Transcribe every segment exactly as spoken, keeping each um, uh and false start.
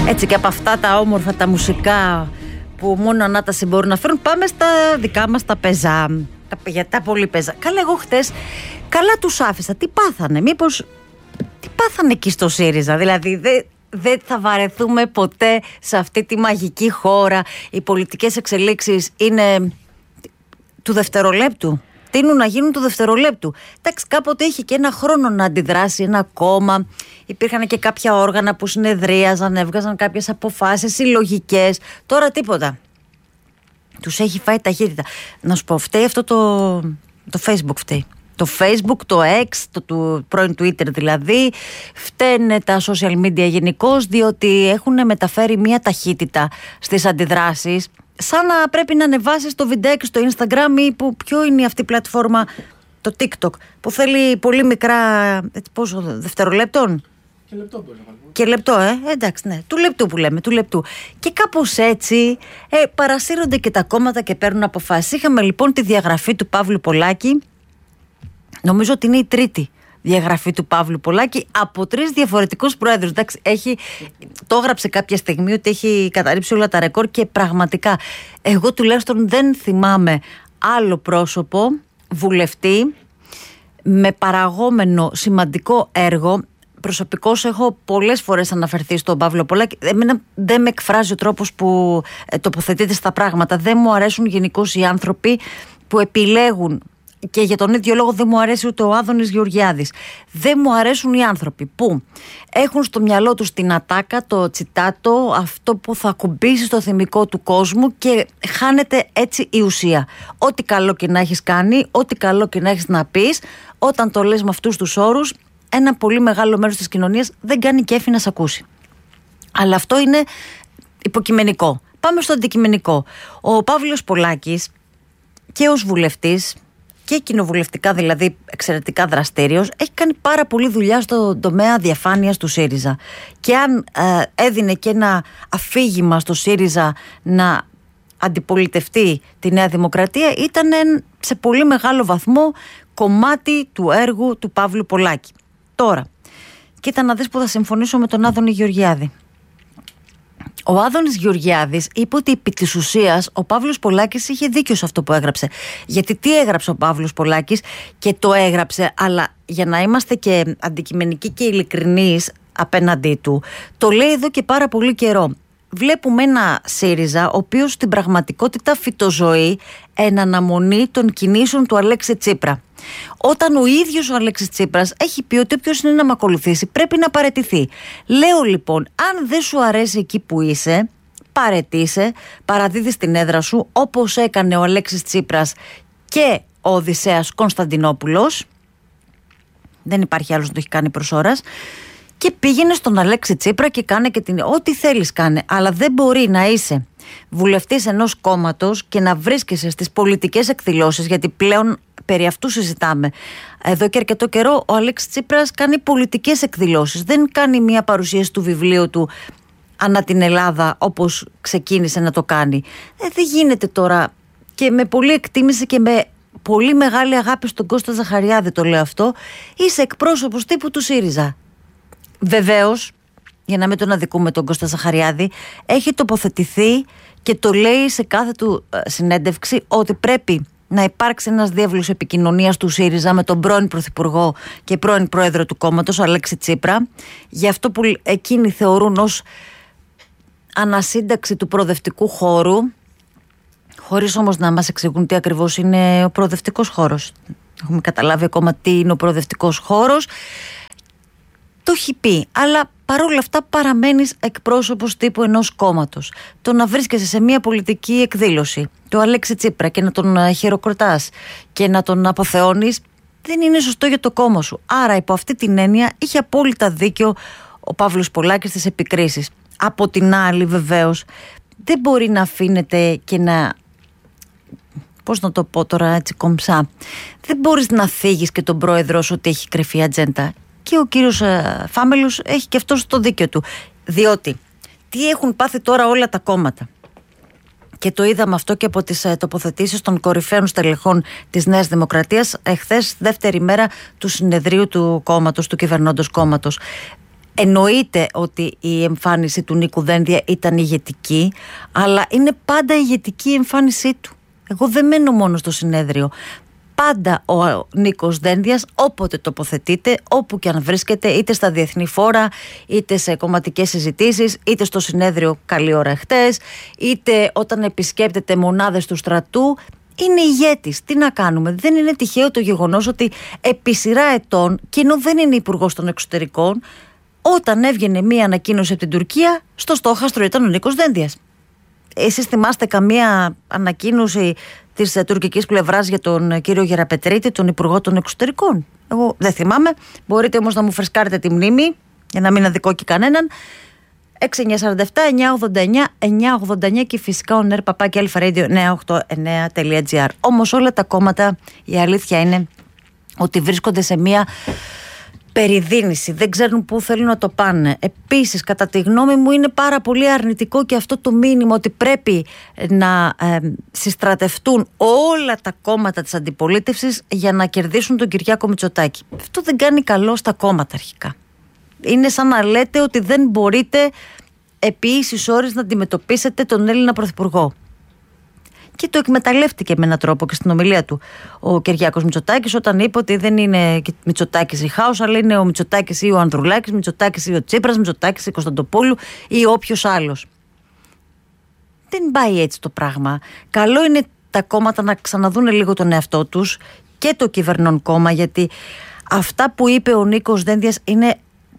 Έτσι και από αυτά τα όμορφα τα μουσικά που μόνο ανάταση μπορούν να φέρουν, πάμε στα δικά μας τα πεζά. Τα, για τα πολύ πεζά. Καλά, εγώ χτες καλά τους άφησα. Τι πάθανε, μήπως τι πάθανε εκεί στο ΣΥΡΙΖΑ? Δηλαδή δεν δεν θα βαρεθούμε ποτέ σε αυτή τη μαγική χώρα. Οι πολιτικές εξελίξεις είναι του δευτερολέπτου. Τείνουν να γίνουν του δευτερολέπτου. Εντάξει, κάποτε είχε και ένα χρόνο να αντιδράσει ένα κόμμα. Υπήρχαν και κάποια όργανα που συνεδρίαζαν, έβγαζαν κάποιες αποφάσεις συλλογικές. Τώρα τίποτα. Τους έχει φάει ταχύτητα. Να σου πω, φταίει αυτό το, το Facebook φταίει. Το Facebook, το X, το, το πρώην Twitter δηλαδή, φταίνε τα social media γενικώς, διότι έχουν μεταφέρει μια ταχύτητα στις αντιδράσεις, σαν να πρέπει να ανεβάσεις το βιντεάκι στο Instagram ή που, ποιο είναι αυτή η πλατφόρμα, το TikTok, που θέλει πολύ μικρά, έτσι, πόσο, δευτερολέπτων. Και λεπτό μπορεί να βάλει. Και λεπτό, ε, εντάξει, ναι, του λεπτού που λέμε, του λεπτού. Και κάπως έτσι ε, παρασύρονται και τα κόμματα και παίρνουν αποφάσεις. Είχαμε λοιπόν τη διαγραφή του Παύλου Πολάκη. Νομίζω ότι είναι η τρίτη διαγραφή του Παύλου Πολάκη από τρεις διαφορετικούς προέδρους. Εντάξει, έχει, το έγραψε κάποια στιγμή ότι έχει καταρρύψει όλα τα ρεκόρ και πραγματικά εγώ τουλάχιστον δεν θυμάμαι άλλο πρόσωπο, βουλευτή, με παραγόμενο σημαντικό έργο. Προσωπικώς έχω πολλές φορές αναφερθεί στον Παύλο Πολάκη. Εμένα δεν με εκφράζει ο τρόπος που τοποθετείται στα πράγματα. Δεν μου αρέσουν γενικώς οι άνθρωποι που επιλέγουν. Και για τον ίδιο λόγο δεν μου αρέσει ούτε ο Άδωνης Γεωργιάδης. Δεν μου αρέσουν οι άνθρωποι που έχουν στο μυαλό τους την ατάκα, το τσιτάτο, αυτό που θα ακουμπήσει στο θυμικό του κόσμου και χάνεται έτσι η ουσία. Ό,τι καλό και να έχεις κάνει, ό,τι καλό και να έχεις να πεις, όταν το λες με αυτούς τους όρους, ένα πολύ μεγάλο μέρος της κοινωνίας δεν κάνει κέφι να σε ακούσει. Αλλά αυτό είναι υποκειμενικό. Πάμε στο αντικειμενικό. Ο Παύλος Πολάκης και ως βουλευτής και κοινοβουλευτικά δηλαδή εξαιρετικά δραστήριος, έχει κάνει πάρα πολλή δουλειά στον τομέα διαφάνειας του ΣΥΡΙΖΑ. Και αν ε, έδινε και ένα αφήγημα στο ΣΥΡΙΖΑ να αντιπολιτευτεί τη Νέα Δημοκρατία, ήταν σε πολύ μεγάλο βαθμό κομμάτι του έργου του Παύλου Πολάκη. Τώρα, κοίτα να δεις που θα συμφωνήσω με τον Άδωνη Γεωργιάδη. Ο Άδωνης Γεωργιάδης είπε ότι επί της ουσίας ο Παύλος Πολάκης είχε δίκιο σε αυτό που έγραψε. Γιατί τι έγραψε ο Παύλος Πολάκης και το έγραψε, αλλά για να είμαστε και αντικειμενικοί και ειλικρινείς απέναντί του, το λέει εδώ και πάρα πολύ καιρό. Βλέπουμε ένα ΣΥΡΙΖΑ ο οποίος στην πραγματικότητα φυτοζωεί εν αναμονή των κινήσεων του Αλέξη Τσίπρα. Όταν ο ίδιος ο Αλέξης Τσίπρας έχει πει ότι όποιος είναι να με ακολουθήσει πρέπει να παραιτηθεί. Λέω λοιπόν, αν δεν σου αρέσει εκεί που είσαι, παραιτήσαι, παραδίδεις την έδρα σου, όπως έκανε ο Αλέξης Τσίπρας και ο Οδυσσέας Κωνσταντινόπουλος. Δεν υπάρχει άλλος να το έχει κάνει προς ώρας. Και πήγαινε στον Αλέξη Τσίπρα και κάνε και την. Ό,τι θέλεις κάνε. Αλλά δεν μπορεί να είσαι βουλευτής ενός κόμματος και να βρίσκεσαι στις πολιτικές εκδηλώσεις, γιατί πλέον περί αυτού συζητάμε. Εδώ και αρκετό καιρό ο Αλέξης Τσίπρας κάνει πολιτικές εκδηλώσεις. Δεν κάνει μια παρουσίαση του βιβλίου του ανά την Ελλάδα όπως ξεκίνησε να το κάνει. Ε, δεν γίνεται τώρα. Και με πολλή εκτίμηση και με πολύ μεγάλη αγάπη στον Κώστα Ζαχαριάδη το λέω αυτό. Είσαι εκπρόσωπος τύπου του ΣΥΡΙΖΑ. Βεβαίως, για να μην τον αδικούμε τον Κώστα Ζαχαριάδη, έχει τοποθετηθεί και το λέει σε κάθε του συνέντευξη ότι πρέπει να υπάρξει ένας διάβλος επικοινωνίας του ΣΥΡΙΖΑ με τον πρώην Πρωθυπουργό και πρώην Πρόεδρο του κόμματος, Αλέξη Τσίπρα, για αυτό που εκείνοι θεωρούν ως ανασύνταξη του προοδευτικού χώρου, χωρίς όμως να μας εξηγούν τι ακριβώς είναι ο προοδευτικός χώρος. Έχουμε καταλάβει ακόμα τι είναι ο προοδευτικός χώρος. Το έχει πει, αλλά παρόλα αυτά παραμένεις εκπρόσωπος τύπου ενός κόμματος. Το να βρίσκεσαι σε μια πολιτική εκδήλωση του Αλέξη Τσίπρα και να τον χειροκροτάς και να τον αποθεώνεις, δεν είναι σωστό για το κόμμα σου. Άρα υπό αυτή την έννοια είχε απόλυτα δίκιο ο Παύλος Πολάκης στις επικρίσεις. Από την άλλη βεβαίως δεν μπορεί να αφήνεται και να... Πώς να το πω τώρα έτσι κομψά. Δεν μπορείς να θίγεις και τον πρόεδρό σου ότι έχει κρυφή ατζέντα. Και ο κύριος ε, Φάμελος έχει και αυτό το δίκιο του. Διότι τι έχουν πάθει τώρα όλα τα κόμματα. Και το είδαμε αυτό και από τις ε, τοποθετήσεις των κορυφαίων στελεχών της Νέας Δημοκρατίας εχθές δεύτερη μέρα του συνεδρίου του κόμματος, του κυβερνώντος κόμματος. Εννοείται ότι η εμφάνιση του Νίκου Δένδια ήταν ηγετική, αλλά είναι πάντα ηγετική η εμφάνισή του. Εγώ δεν μένω μόνο στο συνέδριο. Πάντα ο Νίκος Δένδιας, όποτε τοποθετείται, όπου και αν βρίσκεται, είτε στα διεθνή φόρα, είτε σε κομματικές συζητήσεις, είτε στο συνέδριο καλή ώρα χτες, είτε όταν επισκέπτεται μονάδες του στρατού, είναι ηγέτης. Τι να κάνουμε? Δεν είναι τυχαίο το γεγονός ότι επί σειρά ετών, και ενώ δεν είναι υπουργός των εξωτερικών, όταν έβγαινε μία ανακοίνωση από την Τουρκία, στο στόχαστρο ήταν ο Νίκος Δένδιας. Εσείς θυμάστε καμία ανακοίνωση της τουρκικής πλευράς για τον κύριο Γεραπετρίτη, τον Υπουργό των Εξωτερικών? Εγώ δεν θυμάμαι. Μπορείτε όμως να μου φρεσκάρετε τη μνήμη, για να μην αδικώ και κανέναν. έξι εννιά τέσσερα επτά εννιά ογδόντα εννιά εννιά ογδόντα εννιά και φυσικά ο νερ παπάκι αλφαρέντιο εννιά οκτώ εννιά τελεία τζι άρ. Όμως όλα τα κόμματα, η αλήθεια είναι ότι βρίσκονται σε μία περιδίνηση, δεν ξέρουν πού θέλουν να το πάνε. Επίσης, κατά τη γνώμη μου, είναι πάρα πολύ αρνητικό και αυτό το μήνυμα ότι πρέπει να ε, συστρατευτούν όλα τα κόμματα της αντιπολίτευσης για να κερδίσουν τον Κυριάκο Μητσοτάκη. Αυτό δεν κάνει καλό στα κόμματα αρχικά. Είναι σαν να λέτε ότι δεν μπορείτε επί ίσης ώρες να αντιμετωπίσετε τον Έλληνα Πρωθυπουργό. Και το εκμεταλλεύτηκε με έναν τρόπο και στην ομιλία του ο Κυριάκος Μητσοτάκης, όταν είπε ότι δεν είναι Μητσοτάκης ή Χάος, αλλά είναι ο Μητσοτάκης ή ο Ανδρουλάκης, Μητσοτάκης ή ο Τσίπρας, Μητσοτάκης ή Κωνσταντοπούλου ή όποιος άλλος. Δεν πάει έτσι το πράγμα. Καλό είναι τα κόμματα να ξαναδούν λίγο τον εαυτό τους και το κυβερνών κόμμα, γιατί αυτά που είπε ο Νίκος Δένδιας είναι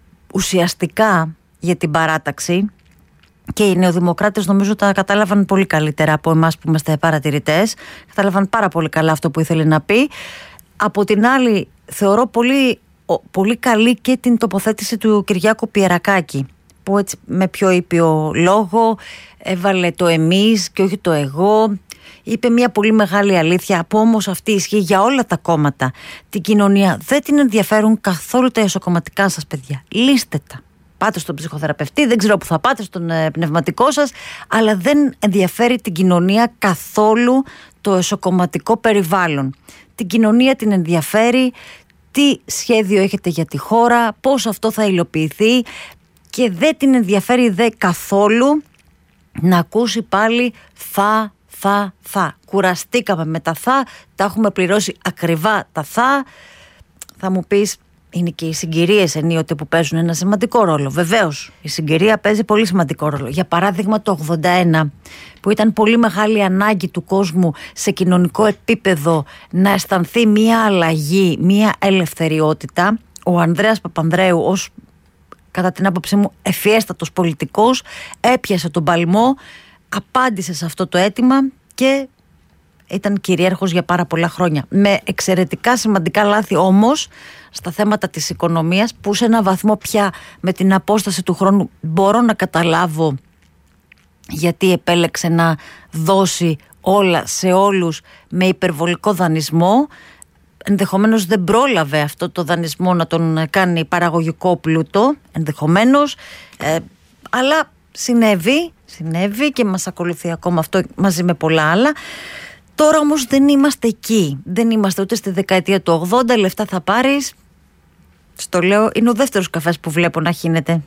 ουσιαστικά για την παράταξη. Και οι νεοδημοκράτες νομίζω τα κατάλαβαν πολύ καλύτερα από εμάς που είμαστε παρατηρητές. Κατάλαβαν πάρα πολύ καλά αυτό που ήθελε να πει. Από την άλλη, θεωρώ πολύ, πολύ καλή και την τοποθέτηση του Κυριάκου Πιερακάκη, που έτσι με πιο ήπιο λόγο έβαλε το εμείς και όχι το εγώ. Είπε μια πολύ μεγάλη αλήθεια, που όμως αυτή ισχύει για όλα τα κόμματα. Την κοινωνία δεν την ενδιαφέρουν καθόλου τα εσωκομματικά σας παιδιά. Λύστε τα. Πάτε στον ψυχοθεραπευτή, δεν ξέρω που θα πάτε, στον ε, πνευματικό σας, αλλά δεν ενδιαφέρει την κοινωνία καθόλου το εσωκομματικό περιβάλλον. Την κοινωνία την ενδιαφέρει τι σχέδιο έχετε για τη χώρα, πώς αυτό θα υλοποιηθεί, και δεν την ενδιαφέρει δε καθόλου να ακούσει πάλι θα, θα, θα. Κουραστήκαμε με τα θα, τα έχουμε πληρώσει ακριβά τα θα. Θα μου πεις, είναι και οι συγκυρίες ενίοτε που παίζουν ένα σημαντικό ρόλο. Βεβαίως, η συγκυρία παίζει πολύ σημαντικό ρόλο. Για παράδειγμα, το ογδόντα ένα, που ήταν πολύ μεγάλη ανάγκη του κόσμου σε κοινωνικό επίπεδο να αισθανθεί μία αλλαγή, μία ελευθεριότητα, ο Ανδρέας Παπανδρέου, ως κατά την άποψή μου ευφιέστατος πολιτικός, έπιασε τον παλμό, απάντησε σε αυτό το αίτημα και ήταν κυρίαρχος για πάρα πολλά χρόνια. Με εξαιρετικά σημαντικά λάθη όμως στα θέματα της οικονομίας, που σε ένα βαθμό πια με την απόσταση του χρόνου μπορώ να καταλάβω γιατί επέλεξε να δώσει όλα σε όλους με υπερβολικό δανεισμό. Ενδεχομένως δεν πρόλαβε αυτό το δανεισμό να τον κάνει παραγωγικό πλούτο, ενδεχομένως, ε, αλλά συνέβη, συνέβη και μας ακολουθεί ακόμα αυτό μαζί με πολλά άλλα. Τώρα όμως δεν είμαστε εκεί. Δεν είμαστε ούτε στη δεκαετία του ογδόντα. Λεφτά θα πάρεις. Στο λέω, είναι ο δεύτερος καφές που βλέπω να χύνεται.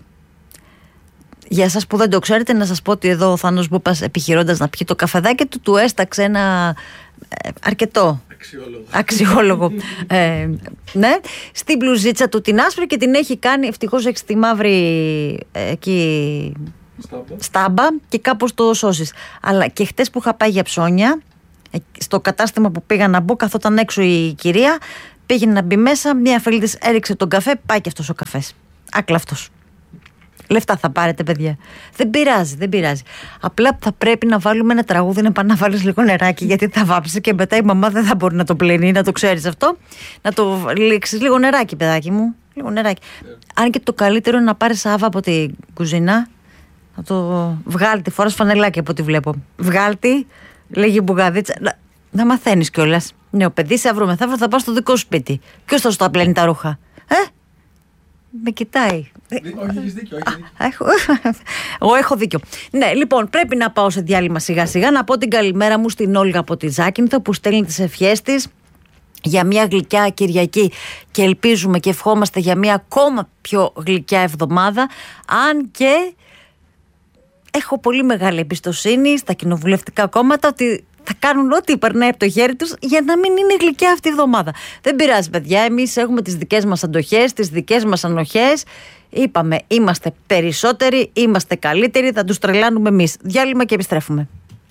Για εσάς που δεν το ξέρετε, να σας πω ότι εδώ ο Θάνος Μπούπας, επιχειρώντας να πιει το καφεδάκι του, του έσταξε ένα ε, αρκετό αξιόλογο, αξιόλογο ε, ναι, στην μπλουζίτσα του την άσπρη, και την έχει κάνει, ευτυχώς έχει τη μαύρη ε, εκεί στάμπα. στάμπα και κάπως το σώσεις. Αλλά και χτες που είχα πάει για ψώνια, στο κατάστημα που πήγα να μπω, καθόταν έξω η κυρία, πήγε να μπει μέσα, μια φίλη της έριξε τον καφέ, πάει και αυτός ο καφές. Άκλα αυτός. Λεφτά θα πάρετε, παιδιά. Δεν πειράζει, δεν πειράζει. Απλά θα πρέπει να βάλουμε ένα τραγούδι, να πάνε να βάλεις λίγο νεράκι, γιατί θα βάψει και μετά η μαμά δεν θα μπορεί να το πλύνει, να το ξέρεις αυτό. Να το λήξεις λίγο νεράκι, παιδάκι μου. Λίγο νεράκι. Yeah. Αν και το καλύτερο είναι να πάρεις άβα από την κουζίνα, να το βγάλει τη φορά φανελάκι από ό,τι βλέπω. Βγάλει. Λέγει μπουγαδίτσα. Να, να μαθαίνεις κιόλας. Ναι, ο παιδί σε αύριο μεθαύριο θα πάω στο δικό σου σπίτι. Ποιος θα σου τα πλένει τα ρούχα? Ε, με κοιτάει. Όχι, έχεις δίκιο. Έχω... Εγώ έχω δίκιο. Ναι, λοιπόν, πρέπει να πάω σε διάλειμμα σιγά σιγά. Να πω την καλημέρα μου στην Όλγα από τη Ζάκυνθο, που στέλνει τις ευχές της για μια γλυκιά Κυριακή και ελπίζουμε και ευχόμαστε για μια ακόμα πιο γλυκιά εβδομάδα, αν και έχω πολύ μεγάλη εμπιστοσύνη στα κοινοβουλευτικά κόμματα ότι θα κάνουν ό,τι περνάει από το χέρι τους για να μην είναι γλυκιά αυτή η εβδομάδα. Δεν πειράζει, παιδιά, εμείς έχουμε τις δικές μας αντοχές, τις δικές μας ανοχές. Είπαμε, είμαστε περισσότεροι, είμαστε καλύτεροι, θα τους τρελάνουμε εμείς. Διάλειμμα και επιστρέφουμε.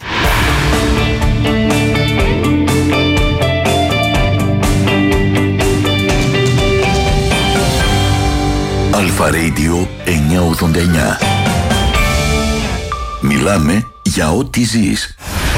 Αλφα Radio εννιακόσια ογδόντα εννιά. Μιλάμε για ό,τι ζεις.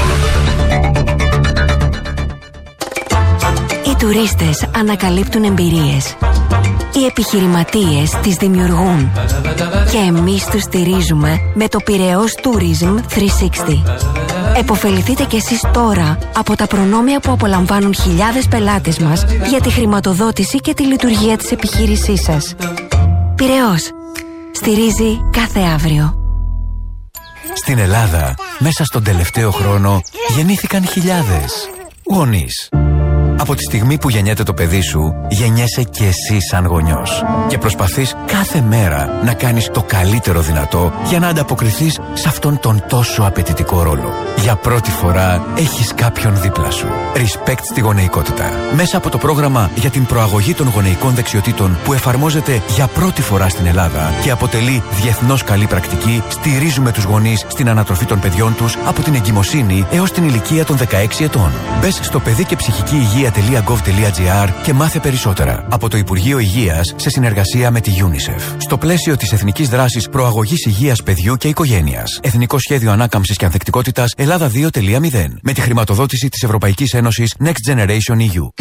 Οι τουρίστες ανακαλύπτουν εμπειρίες. Οι επιχειρηματίες τις δημιουργούν. Και εμείς τους στηρίζουμε με το Πειραιώς Tourism τριακόσια εξήντα. Εποφεληθείτε κι εσείς τώρα από τα προνόμια που απολαμβάνουν χιλιάδες πελάτες μας για τη χρηματοδότηση και τη λειτουργία της επιχείρησής σας. Πειραιώς. Στηρίζει κάθε αύριο. Στην Ελλάδα, μέσα στον τελευταίο χρόνο, γεννήθηκαν χιλιάδες γονείς. Από τη στιγμή που γεννιέται το παιδί σου, γεννιέσαι και εσύ σαν γονιός. Και προσπαθείς κάθε μέρα να κάνεις το καλύτερο δυνατό για να ανταποκριθείς σε αυτόν τον τόσο απαιτητικό ρόλο. Για πρώτη φορά έχεις κάποιον δίπλα σου. Respect στη γονεϊκότητα. Μέσα από το πρόγραμμα για την προαγωγή των γονεϊκών δεξιοτήτων που εφαρμόζεται για πρώτη φορά στην Ελλάδα και αποτελεί διεθνώς καλή πρακτική, στηρίζουμε τους γονείς στην ανατροφή των παιδιών τους από την εγκυμοσύνη έως την ηλικία των δεκαέξι ετών. Μπες στο παιδί και ψυχική υγεία .gov.gr και μάθε περισσότερα. Από το Υπουργείο Υγείας σε συνεργασία με τη UNICEF. Στο πλαίσιο της Εθνικής Δράσης Προαγωγής Υγείας Παιδιού και Οικογένειας. Εθνικό Σχέδιο Ανάκαμψης και Ανθεκτικότητας Ελλάδα δύο τελεία μηδέν. Με τη χρηματοδότηση της Ευρωπαϊκής Ένωσης Next Generation ι γιου.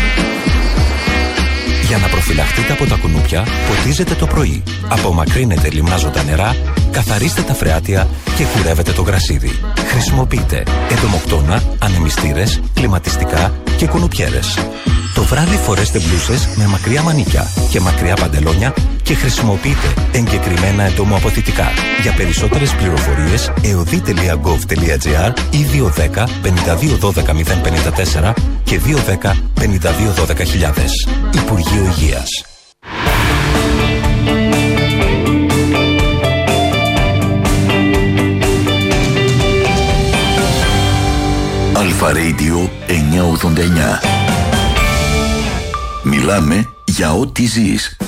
Για να προφυλαχτείτε από τα κουνούπια, ποτίζετε το πρωί. Απομακρύνετε λιμνάζοντα νερά, καθαρίστε τα φρεάτια και κουρεύετε το γρασίδι. Χρησιμοποιείτε εντομοκτώνα, ανεμιστήρες, κλιματιστικά και κουνουπιέρες. Το βράδυ φορέστε μπλούσες με μακριά μανίκια και μακριά παντελόνια και χρησιμοποιείτε εγκεκριμένα εντομοαποθητικά. Για περισσότερες πληροφορίες εωδή τελεία γκοβ τελεία τζι άρ ή δύο ένα μηδέν πέντε δύο ένα δύο μηδέν πέντε τέσσερα και δύο ένα μηδέν πέντε δύο ένα δύο χιλιάδες. Υπουργείο Υγείας. Αλφα Radio εννιακόσια ογδόντα εννιά. Μιλάμε για ό,τι ζεις.